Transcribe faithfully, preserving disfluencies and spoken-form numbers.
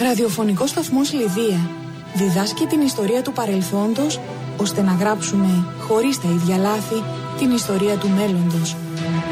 Ραδιοφωνικός σταθμός Λιδία διδάσκει την ιστορία του παρελθόντος, ώστε να γράψουμε, χωρίς τα ίδια λάθη, την ιστορία του μέλλοντος.